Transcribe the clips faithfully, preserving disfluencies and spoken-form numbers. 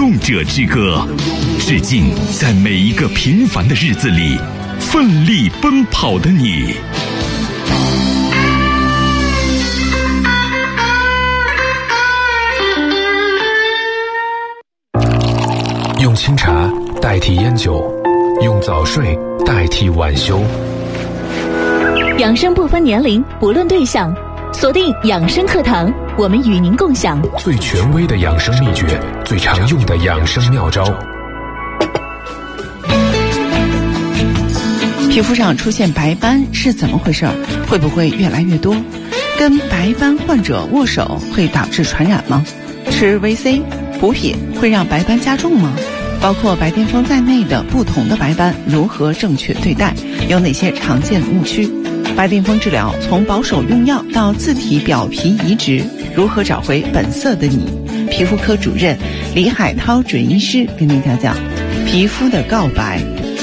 勇者之歌，致敬在每一个平凡的日子里奋力奔跑的你。 用清茶代替烟酒，用早睡代替晚休。 养生不分年龄，不论对象，锁定养生课堂，我们与您共享最权威的养生秘诀，最常用的养生妙招。 皮肤上出现白斑是怎么回事？会不会越来越多？跟白斑患者握手会导致传染吗？吃 V C 补品会让白斑加重吗？包括白癜风在内的不同的白斑如何正确对待？有哪些常见误区？白癜风治疗从保守用药到自体表皮移植，如何找回本色的你？皮肤科主任李海涛准医师跟您讲讲皮肤的告白。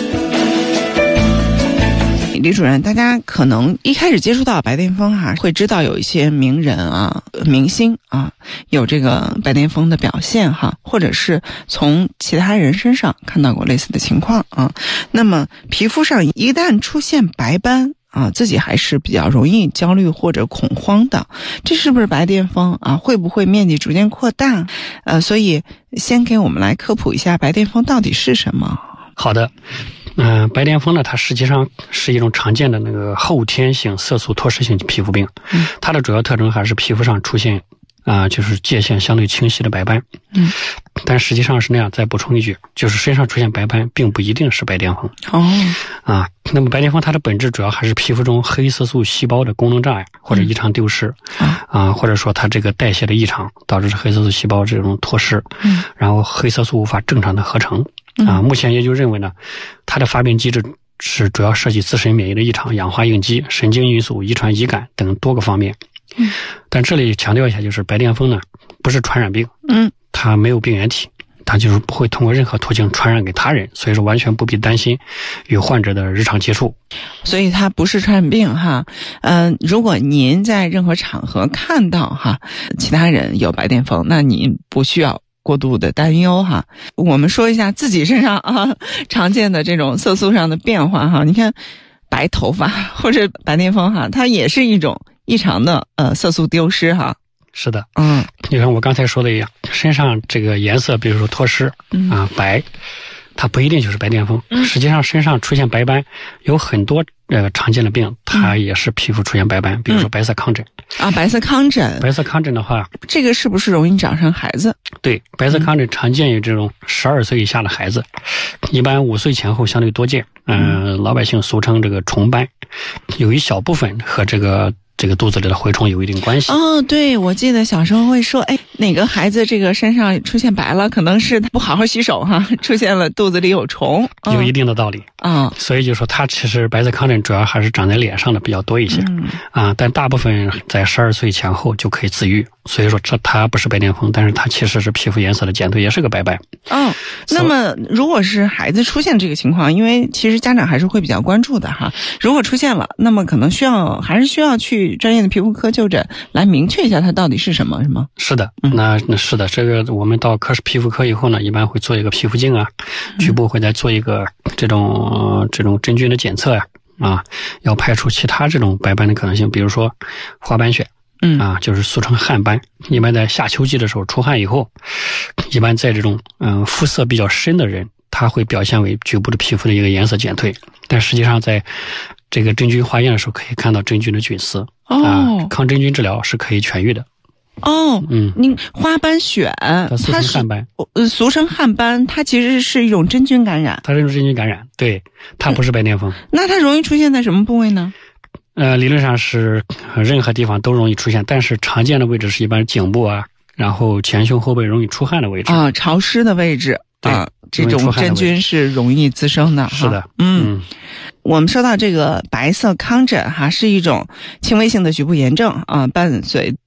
李主任，大家可能一开始接触到白癜风哈、啊，会知道有一些名人啊、明星啊有这个白癜风的表现哈，或者是从其他人身上看到过类似的情况啊。那么皮肤上一旦出现白斑啊，自己还是比较容易焦虑或者恐慌的，这是不是白癜风啊？会不会面积逐渐扩大？呃，所以先给我们来科普一下白癜风到底是什么。 好的。嗯、呃，白癜风呢，它实际上是一种常见的那个后天性色素脱失性皮肤病，嗯、它的主要特征还是皮肤上出现啊、呃，就是界限相对清晰的白斑。嗯，但实际上是那样。再补充一句，就是身上出现白斑，并不一定是白癜风。哦，啊，那么白癜风它的本质主要还是皮肤中黑色素细胞的功能障碍或者异常丢失，嗯、啊，或者说它这个代谢的异常导致黑色素细胞这种脱失，嗯，然后黑色素无法正常的合成。啊，目前研究认为呢，它的发病机制是主要涉及自身免疫的异常、氧化应激、神经因素、遗传遗感等多个方面。嗯，但这里强调一下，就是白癜风呢不是传染病，嗯，它没有病原体，它就是不会通过任何途径传染给他人，所以说完全不必担心与患者的日常接触。 所以它不是传染病哈。嗯、呃，如果您在任何场合看到哈其他人有白癜风，那您不需要过度的担忧哈。我们说一下自己身上啊常见的这种色素上的变化哈。你看白头发或者白癜风哈，它也是一种异常的呃色素丢失哈。 是的，嗯，你看我刚才说的一样，身上这个颜色，比如说脱失、嗯、啊白，它不一定就是白癜风。嗯、实际上身上出现白斑有很多呃常见的病，它也是皮肤出现白斑，嗯、比如说白色糠疹。 啊，白色糠疹， 白色糠疹的话， 这个是不是容易长上孩子？ 对，白色糠疹常见于这种十二岁以下的孩子，嗯、一般五岁前后相对多见。嗯、呃，老百姓俗称这个虫斑，有一小部分和这个这个肚子里的蛔虫有一定关系。 哦，对，我记得小时候会说，哎，哪个孩子这个身上出现白了，可能是他不好好洗手哈，出现了肚子里有虫， 嗯、有一定的道理啊。所以就说它其实白色糠疹主要还是长在脸上的比较多一些，嗯、啊，但大部分在十二岁前后就可以自愈。所以说这它不是白癜风，但是它其实是皮肤颜色的减退，也是个白斑。 哦，那么如果是孩子出现这个情况，因为其实家长还是会比较关注的哈。如果出现了，那么可能需要还是需要去专业的皮肤科就诊来明确一下它到底是什么，是吗？ 是的，那那是的，这个我们到科室皮肤科以后呢，一般会做一个皮肤镜啊，局部会再做一个这种、呃、这种真菌的检测呀、啊，啊，要排除其他这种白斑的可能性，比如说花斑癣。嗯啊，就是俗称汗斑，一般在夏秋季的时候出汗以后，一般在这种嗯肤色比较深的人，它会表现为局部的皮肤的一个颜色减退，但实际上在这个真菌化验的时候可以看到真菌的菌丝。哦，啊，抗真菌治疗是可以痊愈的。 哦，嗯，您花斑癣， 它俗称汗斑， 呃，俗称汗斑，它其实是一种真菌感染。 它是一种真菌感染，对，它不是白癜风。 嗯、那它容易出现在什么部位呢？ 呃，理论上是任何地方都容易出现，但是常见的位置是一般颈部啊，然后前胸后背容易出汗的位置啊，潮湿的位置啊，这种真菌是容易滋生的。 是的， 嗯。嗯，我们说到这个白色糠疹哈，是一种轻微性的局部炎症啊，伴随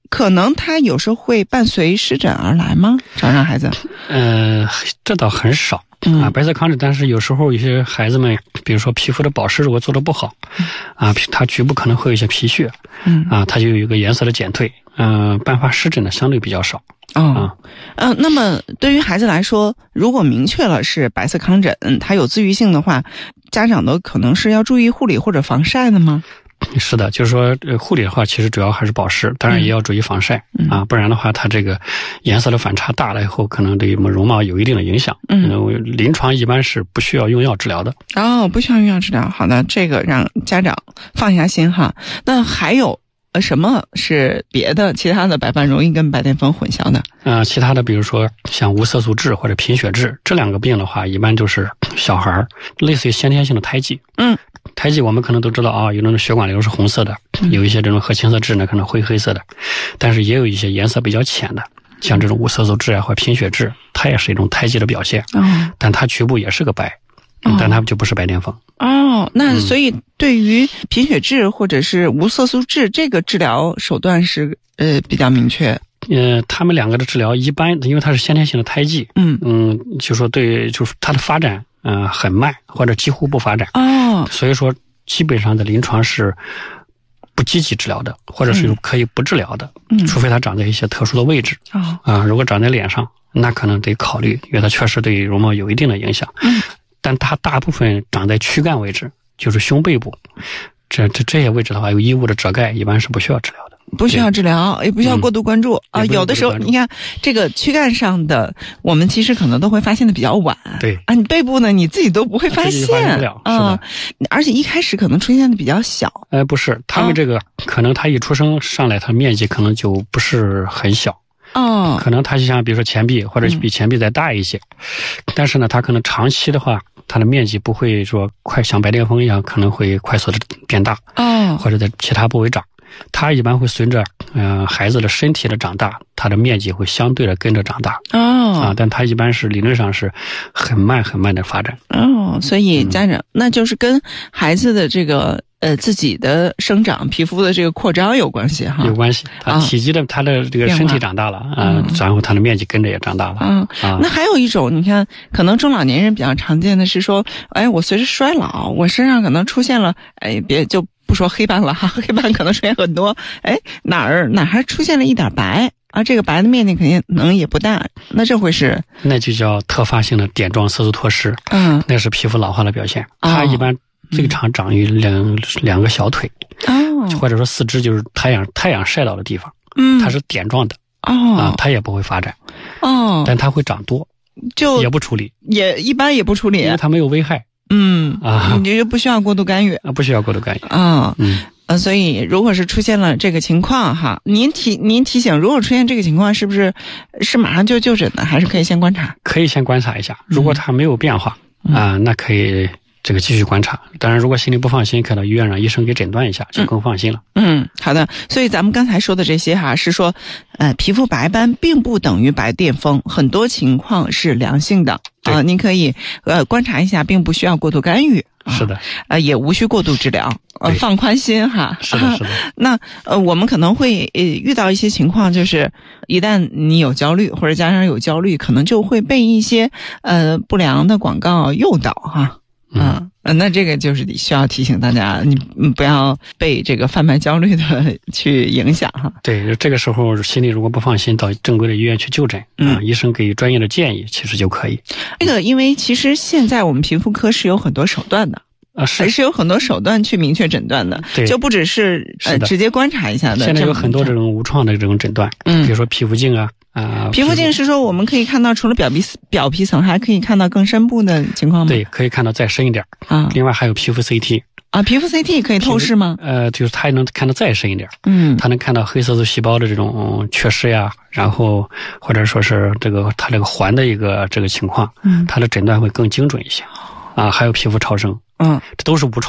可能它有时候会伴随湿疹而来吗？常让孩子？ 呃，这倒很少。 嗯、 啊，白色抗疹，但是有时候有些孩子们，比如说皮肤的保湿如果做得不好，嗯、啊，它局部可能会有一些皮屑，嗯，啊，它就有一个颜色的减退，嗯、呃，伴发湿疹的相对比较少。 哦，啊，呃，那么对于孩子来说，如果明确了是白色抗疹，它有自愈性的话，家长都可能是要注意护理或者防晒的吗？ 是的，就是说，呃，护理的话，其实主要还是保湿，当然也要注意防晒、嗯、啊，不然的话，它这个颜色的反差大了以后，可能对我们容貌有一定的影响。嗯，临床一般是不需要用药治疗的。 哦，不需要用药治疗，好的，这个让家长放下心哈。那还有呃什么是别的其他的白斑容易跟白癜风混淆的？ 呃，其他的比如说像无色素痣或者贫血痣这两个病的话，一般就是小孩类似于先天性的胎记。嗯。胎记我们可能都知道啊，有那种血管瘤是红色的，有一些这种褐青色痣呢可能灰黑色的，但是也有一些颜色比较浅的，像这种无色素痣啊或贫血痣，它也是一种胎记的表现，哦、但它局部也是个白，哦、但它就不是白癜风。 哦，那所以对于贫血痣或者是无色素痣，这个治疗手段是呃比较明确。 呃，他们两个的治疗一般，因为它是先天性的胎记，嗯嗯，就说对，就是它的发展。嗯、呃，很慢或者几乎不发展哦，所以说基本上在临床是不积极治疗的，或者是可以不治疗的，嗯，除非它长在一些特殊的位置啊、哦呃，如果长在脸上，那可能得考虑，因为它确实对容貌有一定的影响。嗯，但它大部分长在躯干位置，就是胸背部，这这这些位置的话，有异物的遮盖，一般是不需要治疗的。 不需要治疗，也不需要过度关注、嗯、啊。有的时候，你看这个躯干上的，我们其实可能都会发现的比较晚。 对啊，你背部呢，你自己都不会发现， 发现不了啊、嗯。 而且一开始可能出现的比较小。 呃，不是，他们这个、啊、可能他一出生上来，它面积可能就不是很小。哦，可能它就像比如说前臂，或者比前臂再大一些，嗯、但是呢，它可能长期的话，它的面积不会说快像白癜风一样，可能会快速的变大。哦，或者在其他部位长。它一般会随着呃孩子的身体的长大，它的面积会相对的跟着长大哦啊，但它一般是理论上是很慢很慢的发展哦，所以家长、嗯、那就是跟孩子的这个呃自己的生长、皮肤的这个扩张有关系哈， 有关系。它体积的、啊、它的这个身体长大了啊、嗯，然后它的面积跟着也长大了。嗯啊， 那还有一种，你看，可能中老年人比较常见的是说，哎，我随着衰老，我身上可能出现了，哎，别就。不说黑斑了哈，黑斑可能出现很多，哎，哪儿哪儿还出现了一点白啊？这个白的面积肯定能也不大，那这会是？ 那就叫特发性的点状色素脱失，嗯，那是皮肤老化的表现。哦、它一般最常长于两、嗯、两个小腿，哦，或者说四肢，就是太阳太阳晒到的地方，嗯，它是点状的，哦，啊，它也不会发展，哦，但它会长多，就也不处理， 也一般也不处理， 因为它没有危害。 嗯啊，你就不需要过度干预啊，不需要过度干预啊。嗯呃，所以如果是出现了这个情况哈，您提您提醒，如果出现这个情况，是不是是马上就就诊呢，还是可以先观察？ 可以先观察一下，如果它没有变化、嗯、啊，那可以这个继续观察。当然，如果心里不放心，可以到医院让医生给诊断一下，就更放心了。 嗯，好的。所以咱们刚才说的这些哈，是说，呃，皮肤白斑并不等于白癜风，很多情况是良性的啊、呃，您可以呃观察一下，并不需要过度干预。 是的， 呃，也无需过度治疗，呃，放宽心哈。 是的，是的。 那呃，我们可能会呃遇到一些情况，就是一旦你有焦虑或者家长有焦虑，可能就会被一些呃不良的广告诱导哈。嗯，呃，那这个就是需要提醒大家，你不要被这个贩卖焦虑的去影响哈。 对，这个时候心里如果不放心，到正规的医院去就诊，嗯、呃，医生给专业的建议，其实就可以。 这个，因为其实现在我们皮肤科是有很多手段的。啊，是，还是有很多手段去明确诊断的，对，就不只是呃直接观察一下的。 现在有很多这种无创的这种诊断，嗯，比如说皮肤镜啊，啊、呃， 皮肤镜是说我们可以看到除了表皮表皮层，还可以看到更深部的情况吗？ 对，可以看到再深一点啊。另外还有皮肤 C T 啊，皮肤 C T 可以透视吗？ 呃，就是它能看得再深一点，嗯，它能看到黑色素细胞的这种缺失呀，然后或者说是这个它这个环的一个这个情况，嗯，它的诊断会更精准一些。啊，还有皮肤超声，嗯，这都是无创的。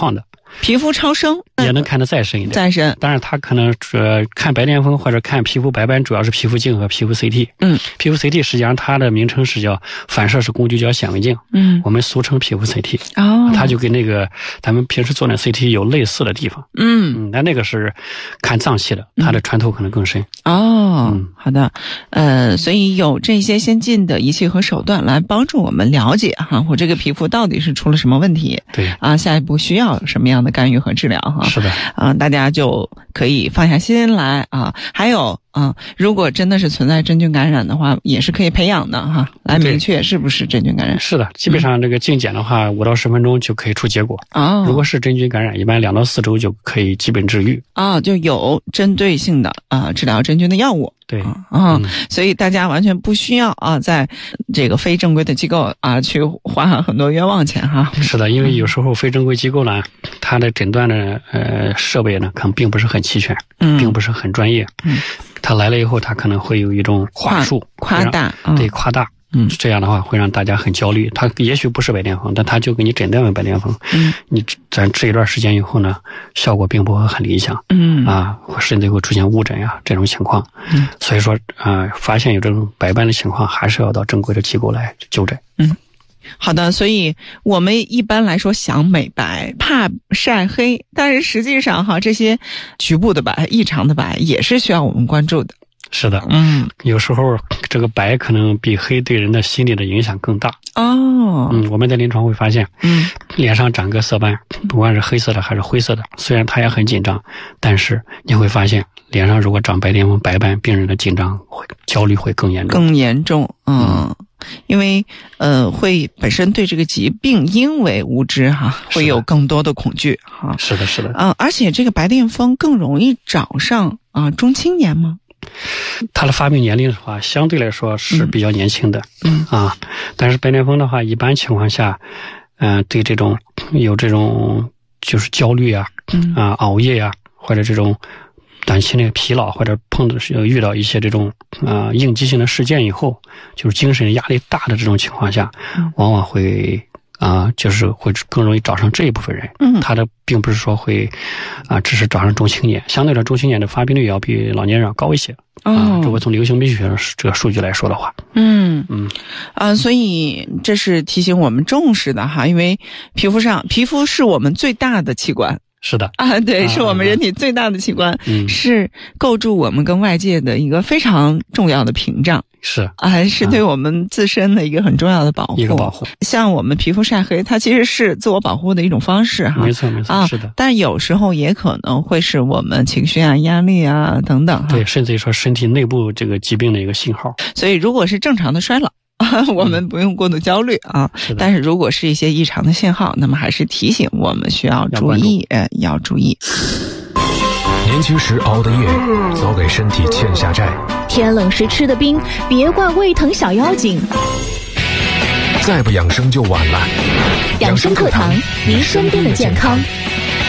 皮肤超声也能看得再深一点。 再深， 当然他可能呃看白癜风或者看皮肤白斑，主要是皮肤镜和皮肤 C T。 嗯， 皮肤 C T 实际上它的名称是叫反射式工具角显微镜， 嗯， 我们俗称皮肤 C T。 哦， 它就跟那个咱们平时做的 C T 有类似的地方。 嗯嗯，那那个是看脏器的，它的穿透可能更深。 哦， 嗯， 好的，呃，所以有这些先进的仪器和手段来帮助我们了解哈，我这个皮肤到底是出了什么问题。 对啊，下一步需要什么样的干预和治疗哈？ 是的， 啊，大家就可以放下心来啊。还有啊，如果真的是存在真菌感染的话，也是可以培养的哈，来明确是不是真菌感染。 是的，基本上这个镜检的话，五、嗯、到十分钟就可以出结果。 哦， 如果是真菌感染，一般两到四周就可以基本治愈。 啊、哦，就有针对性的啊治疗真菌的药物。 对啊、嗯，所以大家完全不需要啊，在这个非正规的机构啊去花很多冤枉钱哈。 是的，因为有时候非正规机构呢，它的诊断的呃设备呢，可能并不是很齐全， 嗯， 并不是很专业。 嗯， 他来了以后，他可能会有一种话术夸大， 对夸大。 嗯， 这样的话会让大家很焦虑。他也许不是白癜风，但他就给你诊断为白癜风。 嗯， 你咱治一段时间以后呢，效果并不会很理想。 嗯啊，甚至会出现误诊呀、啊、这种情况。 嗯， 所以说啊、呃，发现有这种白斑的情况，还是要到正规的机构来就诊。 嗯。好的，所以我们一般来说想美白，怕晒黑，但是实际上哈，这些局部的白、异常的白也是需要我们关注的。 是的， 嗯， 有时候这个白可能比黑对人的心理的影响更大。 哦， 嗯，我们在临床会发现， 嗯， 脸上长个色斑，不管是黑色的还是灰色的，虽然他也很紧张，但是你会发现脸上如果长白癜风白斑，病人的紧张会焦虑会更严重， 更严重，嗯。嗯，因为呃，会本身对这个疾病因为无知哈，会有更多的恐惧哈。 是的，是的。 啊、呃，而且这个白癜风更容易找上啊、呃、中青年吗？ 它的发病年龄的话，相对来说是比较年轻的， 嗯啊，但是白癜风的话，一般情况下，嗯、呃，对这种有这种就是焦虑啊， 嗯啊熬夜呀、啊，或者这种短期内疲劳，或者碰到遇到一些这种啊、呃、应激性的事件以后，就是精神压力大的这种情况下， 嗯、 往往会。啊、呃，就是会更容易找上这一部分人。 嗯， 他的并不是说会，啊、呃，只是找上中青年，相对的中青年的发病率要比老年人要高一些。 哦， 啊、如果从流行病学上这个数据来说的话， 嗯嗯， 啊、呃，所以这是提醒我们重视的哈，因为皮肤上，皮肤是我们最大的器官。 是的啊，对， 啊是我们人体最大的器官， 嗯， 是构筑我们跟外界的一个非常重要的屏障。 是啊，是对我们自身的一个很重要的保护。 一个保护。 像我们皮肤晒黑，它其实是自我保护的一种方式哈。 没错，没错， 啊， 是的。 但有时候也可能会是我们情绪啊、压力啊等等哈。 对，甚至于说身体内部这个疾病的一个信号。 所以，如果是正常的衰老。我们不用过度焦虑啊， 是的。 但是如果是一些异常的信号，那么还是提醒我们需要注意，呃，要注意。 年轻时熬的夜，早给身体欠下债； 天冷时吃的冰，别怪胃疼小妖精。 再不养生就晚了。 养生课堂，您身边的健康。